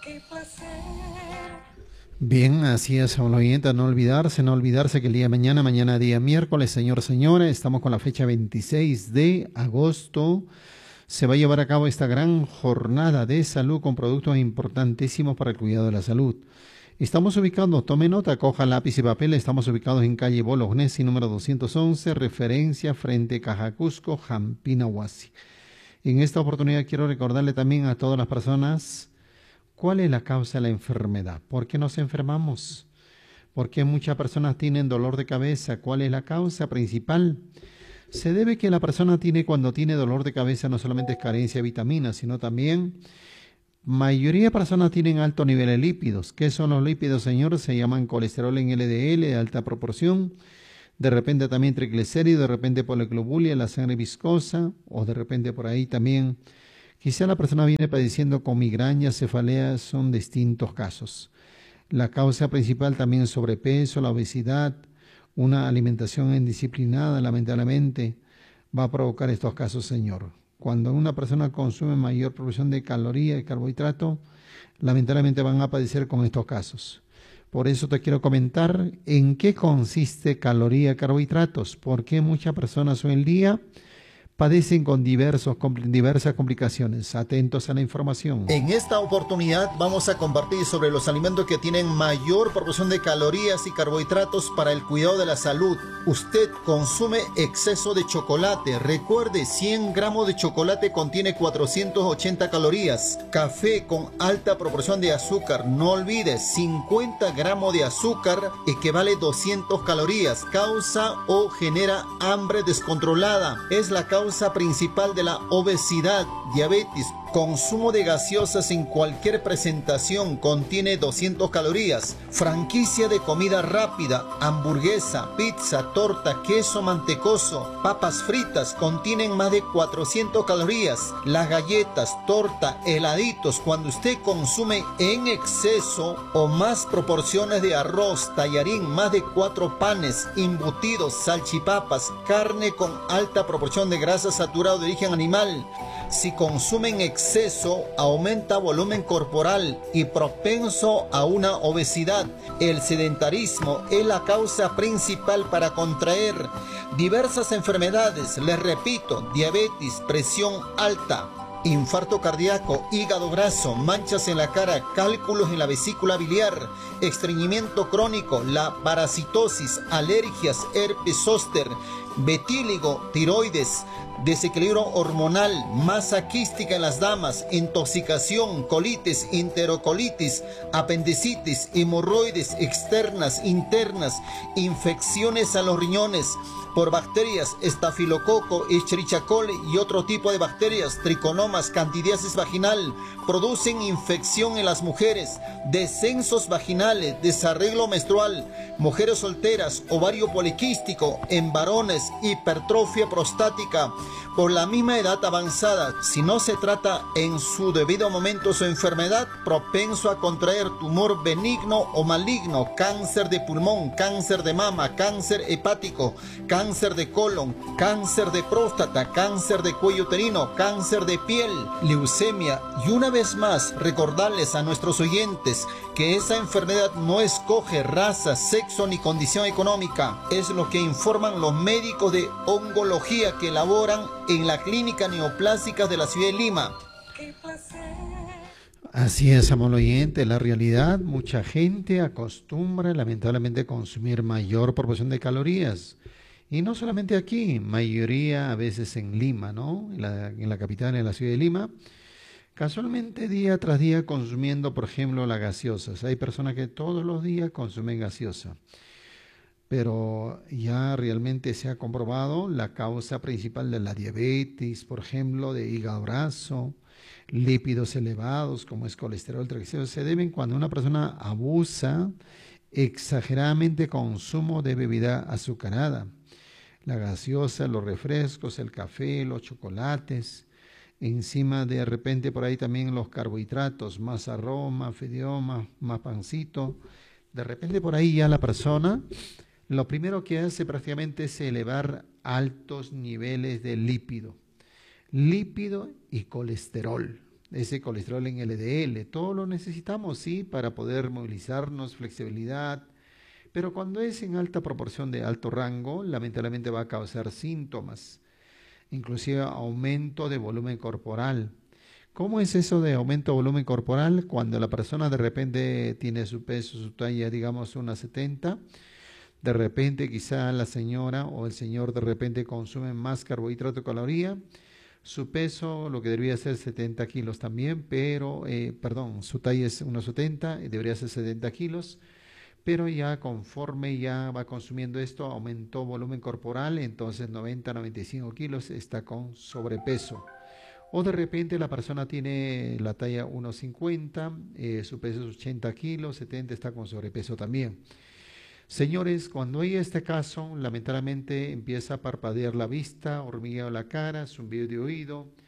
Bien, así es, oyentes, no olvidarse que el día de mañana día miércoles, señora, estamos con la fecha 26 de agosto, se va a llevar a cabo esta gran jornada de salud con productos importantísimos para el cuidado de la salud. Estamos ubicados, tome nota, coja lápiz y papel, estamos ubicados en calle Bolognesi, número 211, referencia frente Caja Cusco, Jampina Huasi. En esta oportunidad quiero recordarle también a todas las personas ¿cuál es la causa de la enfermedad? ¿Por qué nos enfermamos? ¿Por qué muchas personas tienen dolor de cabeza? ¿Cuál es la causa principal? Se debe que la persona cuando tiene dolor de cabeza no solamente es carencia de vitaminas, sino también mayoría de personas tienen alto nivel de lípidos. ¿Qué son los lípidos, señores? Se llaman colesterol en LDL de alta proporción, de repente también triglicéridos, de repente poliglobulia, la sangre viscosa, o de repente por ahí también Quizá la persona viene padeciendo con migraña, cefaleas, son distintos casos. La causa principal también es sobrepeso, la obesidad, una alimentación indisciplinada, lamentablemente, va a provocar estos casos, Señor. Cuando una persona consume mayor proporción de calorías y carbohidrato, lamentablemente van a padecer con estos casos. Por eso te quiero comentar en qué consiste caloría y carbohidratos, por qué muchas personas hoy en día padecen con diversas complicaciones. Atentos a la información. En esta oportunidad vamos a compartir sobre los alimentos que tienen mayor proporción de calorías y carbohidratos para el cuidado de la salud. Usted consume exceso de chocolate. Recuerde, 100 gramos de chocolate contiene 480 calorías. Café con alta proporción de azúcar. No olvides, 50 gramos de azúcar equivale 200 calorías. Causa o genera hambre descontrolada. Es la causa principal de la obesidad, diabetes. Consumo de gaseosas en cualquier presentación contiene 200 calorías. Franquicia de comida rápida, hamburguesa, pizza, torta, queso mantecoso, papas fritas contienen más de 400 calorías. Las galletas, torta, heladitos, cuando usted consume en exceso o más proporciones de arroz, tallarín, más de 4 panes, embutidos, salchipapas, carne con alta proporción de grasa saturada de origen animal. Si consume en exceso, aumenta volumen corporal y propenso a una obesidad. El sedentarismo es la causa principal para contraer diversas enfermedades. Les repito, diabetes, presión alta, infarto cardíaco, hígado graso, manchas en la cara, cálculos en la vesícula biliar, estreñimiento crónico, la parasitosis, alergias, herpes zóster, vetíligo, tiroides, desequilibrio hormonal, masa quística en las damas, intoxicación, colitis, enterocolitis, apendicitis, hemorroides externas, internas, infecciones a los riñones por bacterias, estafilococo, escherichia coli y otro tipo de bacterias, triconomas, candidiasis vaginal, producen infección en las mujeres, descensos vaginales, desarreglo menstrual, mujeres solteras, ovario poliquístico, en varones, hipertrofia prostática, por la misma edad avanzada. Si no se trata en su debido momento su enfermedad, propenso a contraer tumor benigno o maligno, cáncer de pulmón, cáncer de mama, cáncer hepático, cáncer de colon, cáncer de próstata, cáncer de cuello uterino, cáncer de piel, leucemia. Y una vez más, recordarles a nuestros oyentes que esa enfermedad no escoge raza, sexo ni condición económica. Es lo que informan los médicos de oncología que laboran en la clínica neoplásica de la ciudad de Lima. Así es, amable oyente, la realidad, mucha gente acostumbra lamentablemente a consumir mayor proporción de calorías. Y no solamente aquí, mayoría a veces en Lima, ¿no? En la capital, en la ciudad de Lima. Casualmente día tras día consumiendo, por ejemplo, las gaseosas. Hay personas que todos los días consumen gaseosa. Pero ya realmente se ha comprobado la causa principal de la diabetes, por ejemplo, de hígado graso, lípidos elevados como es colesterol, triglicéridos, se deben cuando una persona abusa exageradamente consumo de bebida azucarada. La gaseosa, los refrescos, el café, los chocolates, encima de repente por ahí también los carbohidratos, más arroz, más fideo, más pancito. De repente por ahí ya la persona, lo primero que hace prácticamente es elevar altos niveles de lípido y colesterol. Ese colesterol en LDL, todo lo necesitamos, sí, para poder movilizarnos, flexibilidad. Pero cuando es en alta proporción de alto rango, lamentablemente va a causar síntomas, inclusive aumento de volumen corporal. ¿Cómo es eso de aumento de volumen corporal? Cuando la persona de repente tiene su peso, su talla, digamos, 1,70, de repente quizá la señora o el señor de repente consumen más carbohidrato y caloría, su peso, lo que debería ser 70 kilos también, pero, su talla es 1,70 y debería ser 70 kilos, pero ya conforme ya va consumiendo esto, aumentó volumen corporal, entonces 90, 95 kilos está con sobrepeso. O de repente la persona tiene la talla 1,50, su peso es 80 kilos, 70, está con sobrepeso también. Señores, cuando hay este caso, lamentablemente empieza a parpadear la vista, hormigueo la cara, zumbido de oído,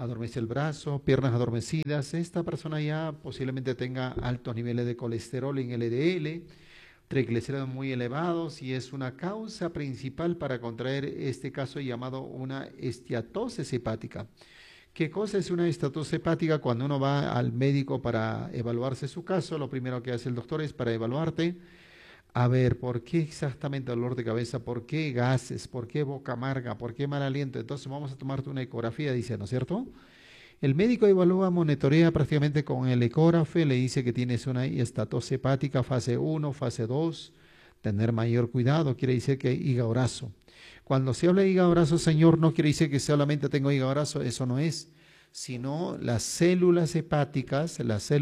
adormece el brazo, piernas adormecidas. Esta persona ya posiblemente tenga altos niveles de colesterol en LDL, triglicéridos muy elevados, y es una causa principal para contraer este caso llamado una esteatosis hepática. ¿Qué cosa es una esteatosis hepática? Cuando uno va al médico para evaluarse su caso, lo primero que hace el doctor es para evaluarte, a ver, ¿por qué exactamente dolor de cabeza? ¿Por qué gases? ¿Por qué boca amarga? ¿Por qué mal aliento? Entonces vamos a tomarte una ecografía, dice, ¿no es cierto? El médico evalúa, monitorea prácticamente con el ecógrafo, le dice que tienes una esteatosis hepática fase 1, fase 2, tener mayor cuidado, quiere decir que hígado graso. Cuando se habla de hígado graso, señor, no quiere decir que solamente tengo hígado graso, eso no es, sino las células hepáticas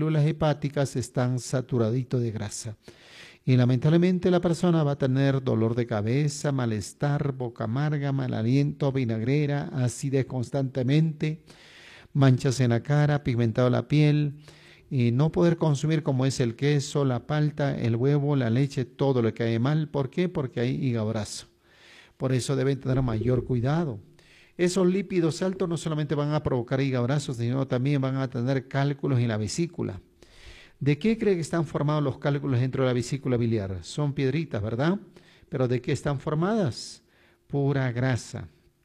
están saturaditas de grasa. Y lamentablemente la persona va a tener dolor de cabeza, malestar, boca amarga, mal aliento, vinagrera, acidez constantemente, manchas en la cara, pigmentado la piel, y no poder consumir como es el queso, la palta, el huevo, la leche, todo lo que cae mal. ¿Por qué? Porque hay hígado graso. Por eso deben tener mayor cuidado. Esos lípidos altos no solamente van a provocar hígado graso, sino también van a tener cálculos en la vesícula. ¿De qué cree que están formados los cálculos dentro de la vesícula biliar? Son piedritas, ¿verdad? ¿Pero de qué están formadas? Pura grasa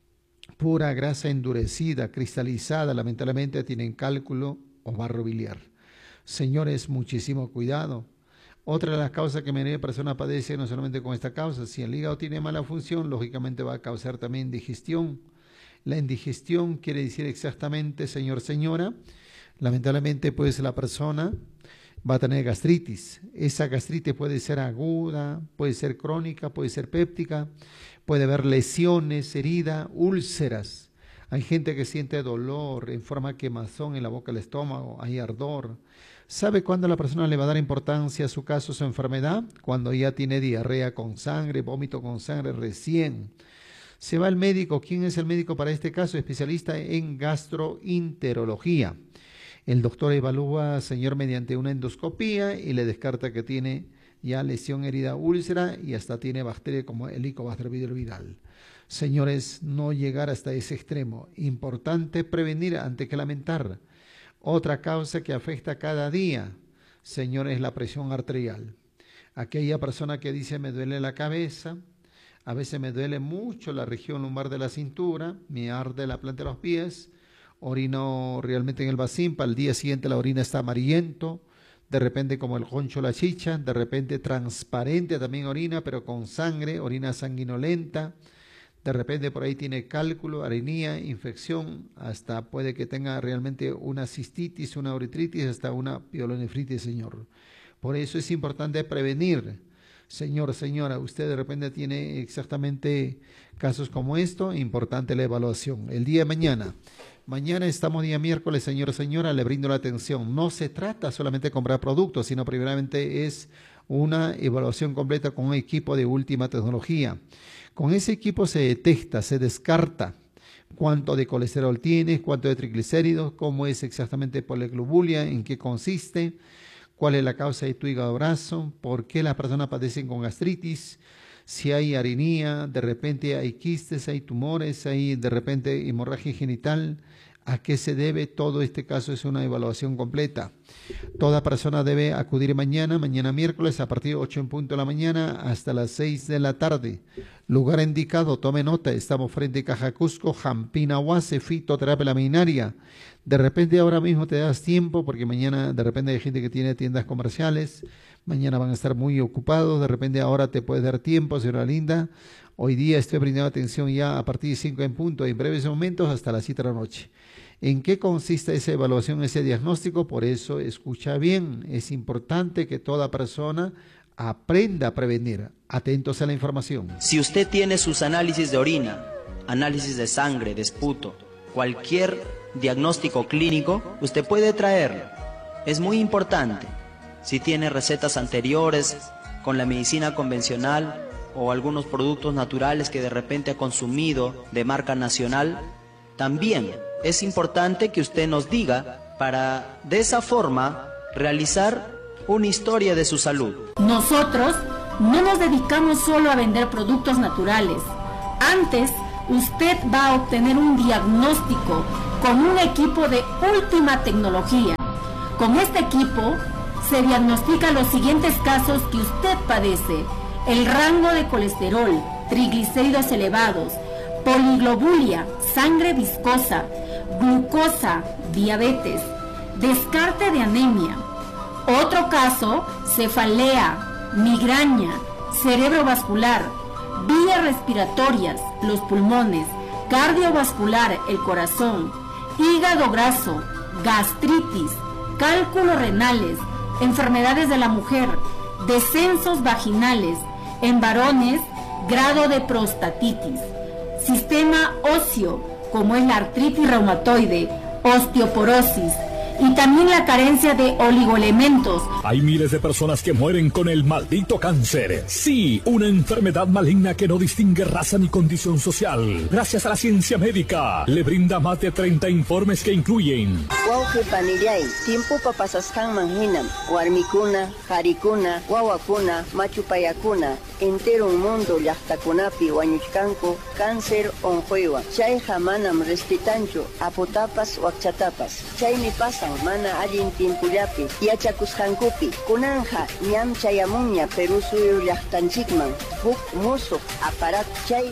endurecida, cristalizada, lamentablemente tienen cálculo o barro biliar. Señores, muchísimo cuidado. Otra de las causas que la persona padece no solamente con esta causa, si el hígado tiene mala función, lógicamente va a causar también indigestión. La indigestión quiere decir exactamente, señor, señora, lamentablemente pues la persona va a tener gastritis. Esa gastritis puede ser aguda, puede ser crónica, puede ser péptica, puede haber lesiones, heridas, úlceras. Hay gente que siente dolor en forma de quemazón en la boca del estómago, hay ardor. ¿Sabe cuándo la persona le va a dar importancia a su caso, su enfermedad? Cuando ya tiene diarrea con sangre, vómito con sangre recién. Se va al médico. ¿Quién es el médico para este caso? Especialista en gastroenterología. El doctor evalúa, señor, mediante una endoscopía y le descarta que tiene ya lesión, herida, úlcera y hasta tiene bacterias como Helicobacter viral. Señores, no llegar hasta ese extremo. Importante prevenir antes que lamentar. Otra causa que afecta cada día, señores, es la presión arterial. Aquella persona que dice me duele la cabeza, a veces me duele mucho la región lumbar de la cintura, me arde la planta de los pies, orino realmente en el vacín, para el día siguiente la orina está amarillento, de repente como el concho la chicha, de repente transparente también orina, pero con sangre, orina sanguinolenta, de repente por ahí tiene cálculo, arenía, infección, hasta puede que tenga realmente una cistitis, una uretritis, hasta una pielonefritis, señor. Por eso es importante prevenir. Señor, señora, usted de repente tiene exactamente casos como esto, importante la evaluación. El día de mañana estamos día miércoles, señor, señora, le brindo la atención. No se trata solamente de comprar productos, sino primeramente es una evaluación completa con un equipo de última tecnología. Con ese equipo se detecta, se descarta cuánto de colesterol tienes, cuánto de triglicéridos, cómo es exactamente poliglobulia, en qué consiste, cuál es la causa de tu hígado graso, por qué las personas padecen con gastritis, si hay arenía, de repente hay quistes, hay tumores, hay de repente hemorragia genital, a qué se debe. Todo este caso es una evaluación completa. Toda persona debe acudir mañana miércoles a partir de 8 en punto de la mañana hasta las 6 de la tarde. Lugar indicado, tome nota, estamos frente a Caja Cusco, Jampina Huase, fitoterapia laminaria. De repente ahora mismo te das tiempo porque mañana de repente hay gente que tiene tiendas comerciales, mañana van a estar muy ocupados, de repente ahora te puedes dar tiempo, señora linda. Hoy día estoy brindando atención ya a partir de 5 en punto, en breves momentos hasta las 7 de la noche. ¿En qué consiste esa evaluación, ese diagnóstico? Por eso, escucha bien, es importante que toda persona aprenda a prevenir. Atentos a la información. Si usted tiene sus análisis de orina, análisis de sangre, de esputo, cualquier diagnóstico clínico, usted puede traerlo. Es muy importante. Si tiene recetas anteriores con la medicina convencional o algunos productos naturales que de repente ha consumido de marca nacional, también es importante que usted nos diga para de esa forma realizar una historia de su salud. Nosotros no nos dedicamos solo a vender productos naturales. Antes, usted va a obtener un diagnóstico con un equipo de última tecnología. Con este equipo se diagnostican los siguientes casos que usted padece: el rango de colesterol, triglicéridos elevados, poliglobulia, sangre viscosa, glucosa, diabetes, descarte de anemia. Otro caso, cefalea, migraña, cerebrovascular, vías respiratorias, los pulmones, cardiovascular, el corazón, hígado graso, gastritis, cálculos renales, enfermedades de la mujer, descensos vaginales, en varones, grado de prostatitis, sistema óseo, como es la artritis reumatoide, osteoporosis, y también la carencia de oligoelementos. Hay miles de personas que mueren con el maldito cáncer. Sí, una enfermedad maligna que no distingue raza ni condición social. Gracias a la ciencia médica, le brinda más de 30 informes que incluyen: Wauke panillay, tiempo papasaskan manhinam, warmikuna, harikuna, wawakuna, machupayakuna, entero un mundo llaqtakunapi wañuchkanku, cáncer onjuewa. Chay hamanam respitancho, apotapas wakchatapas. Chaymi pasan mana allin timpullapi, yachakusqankupi, kunanja, ñam chayamuña Perú suyo llaqtanchikman, huk musuq aparat chay.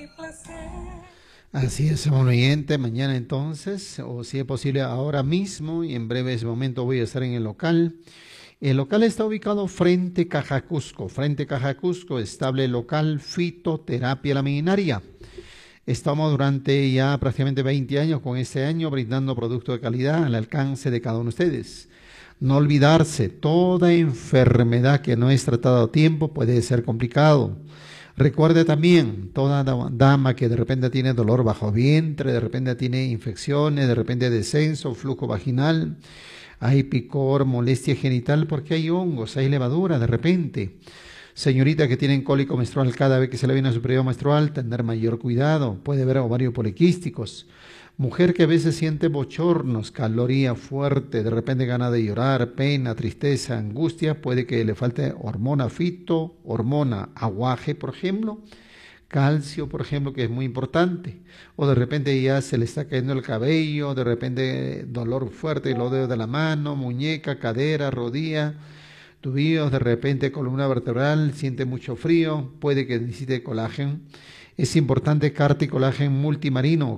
Así es, amable oyente. Mañana entonces, o si es posible ahora mismo, y en breves momentos voy a estar en el local. El local está ubicado frente Caja Cusco, estable local Fitoterapia La Milenaria. Estamos durante ya prácticamente 20 años con este año brindando productos de calidad al alcance de cada uno de ustedes. No olvidarse, toda enfermedad que no es tratada a tiempo puede ser complicado. Recuerde también, toda dama que de repente tiene dolor bajo vientre, de repente tiene infecciones, de repente descenso, flujo vaginal, hay picor, molestia genital porque hay hongos, hay levadura de repente. Señorita que tienen cólico menstrual cada vez que se le viene a su periodo menstrual, tener mayor cuidado, puede haber ovarios poliquísticos. Mujer que a veces siente bochornos, caloría fuerte, de repente gana de llorar, pena, tristeza, angustia, puede que le falte hormona fito, hormona aguaje, por ejemplo, calcio, por ejemplo, que es muy importante, o de repente ya se le está cayendo el cabello, de repente dolor fuerte en los dedos de la mano, muñeca, cadera, rodilla, tobillos, de repente columna vertebral, siente mucho frío, puede que necesite colágeno. Es importante Carte Colágeno Multimarino,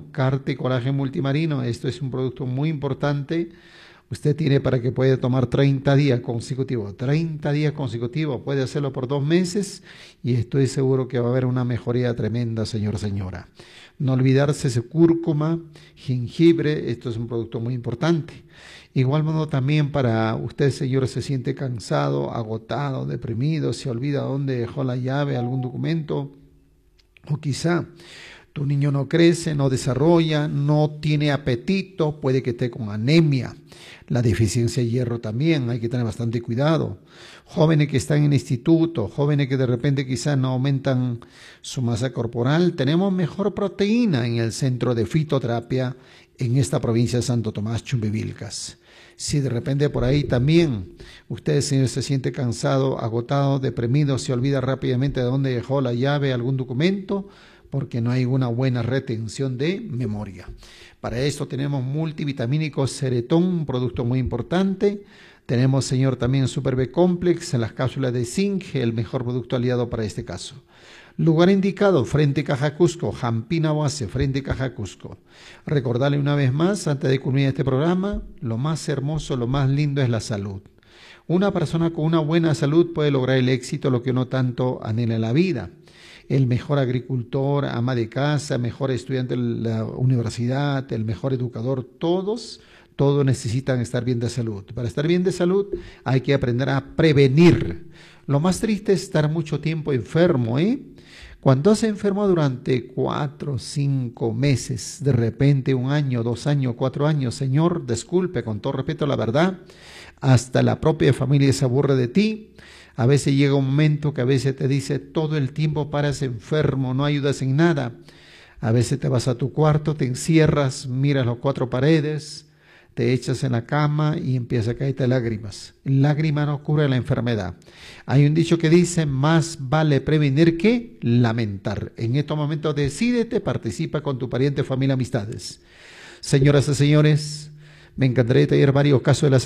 esto es un producto muy importante. Usted tiene para que pueda tomar 30 días consecutivos, puede hacerlo por 2 meses y estoy seguro que va a haber una mejoría tremenda, señora. No olvidarse ese cúrcuma, jengibre, esto es un producto muy importante. Igual modo también para usted, señor, se siente cansado, agotado, deprimido, se olvida dónde dejó la llave, algún documento, o quizá tu niño no crece, no desarrolla, no tiene apetito, puede que esté con anemia. La deficiencia de hierro también, hay que tener bastante cuidado. Jóvenes que están en instituto, jóvenes que de repente quizás no aumentan su masa corporal, tenemos mejor proteína en el centro de fitoterapia en esta provincia de Santo Tomás, Chumbivilcas. Si de repente por ahí también usted, señor, se siente cansado, agotado, deprimido, se olvida rápidamente de dónde dejó la llave, algún documento, porque no hay una buena retención de memoria. Para esto tenemos multivitamínico Ceretón, un producto muy importante. Tenemos, señor, también Super B Complex en las cápsulas de zinc, el mejor producto aliado para este caso. Lugar indicado, frente Caja Cusco, Jampina Oase, frente Caja Cusco. Recordarle una vez más, antes de culminar este programa, lo más hermoso, lo más lindo es la salud. Una persona con una buena salud puede lograr el éxito, lo que uno tanto anhela en la vida. El mejor agricultor, ama de casa, mejor estudiante de la universidad, el mejor educador, todos necesitan estar bien de salud. Para estar bien de salud hay que aprender a prevenir. Lo más triste es estar mucho tiempo enfermo, Cuando se enferma durante 4, 5 meses, de repente 1 año, 2 años, 4 años, señor, disculpe, con todo respeto, la verdad, hasta la propia familia se aburre de ti. A veces llega un momento que a veces te dice todo el tiempo paras enfermo, no ayudas en nada. A veces te vas a tu cuarto, te encierras, miras las 4 paredes, te echas en la cama y empieza a caerte lágrimas. Lágrima no cura la enfermedad. Hay un dicho que dice, más vale prevenir que lamentar. En estos momentos decídete, participa con tu pariente, familia, amistades. Señoras y señores, me encantaría traer varios casos de la